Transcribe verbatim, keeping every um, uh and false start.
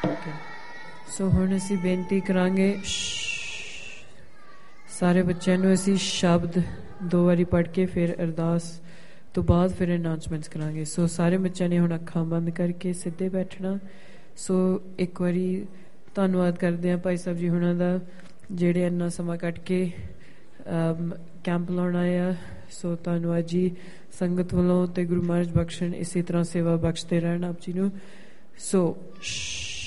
ਸੋ ਹੁਣ ਅਸੀਂ ਬੇਨਤੀ ਕਰਾਂਗੇ, ਸਾਰੇ ਬੱਚਿਆਂ ਨੂੰ ਅਸੀਂ ਸ਼ਬਦ ਦੋ ਵਾਰੀ ਪੜ੍ਹ ਕੇ ਫਿਰ ਅਰਦਾਸ ਤੋਂ ਬਾਅਦ ਫਿਰ ਅਨਾਉਂਸਮੈਂਟਸ ਕਰਾਂਗੇ। ਸੋ ਸਾਰੇ ਬੱਚਿਆਂ ਨੇ ਹੁਣ ਅੱਖਾਂ ਬੰਦ ਕਰਕੇ ਸਿੱਧੇ ਬੈਠਣਾ। ਸੋ ਇੱਕ ਵਾਰੀ ਧੰਨਵਾਦ ਕਰਦੇ ਹਾਂ ਭਾਈ ਸਾਹਿਬ ਜੀ ਹੁਣਾਂ ਦਾ, ਜਿਹੜੇ ਇੰਨਾ ਸਮਾਂ ਕੱਢ ਕੇ ਕੈਂਪ ਲਾਉਣ ਆਏ ਆ। ਸੋ ਧੰਨਵਾਦ ਜੀ ਸੰਗਤ ਵੱਲੋਂ, ਅਤੇ ਗੁਰੂ ਮਹਾਰਾਜ ਬਖਸ਼ਣ, ਇਸੇ ਤਰ੍ਹਾਂ ਸੇਵਾ ਬਖਸ਼ਦੇ ਰਹਿਣ ਆਪ ਜੀ ਨੂੰ। ਸੋ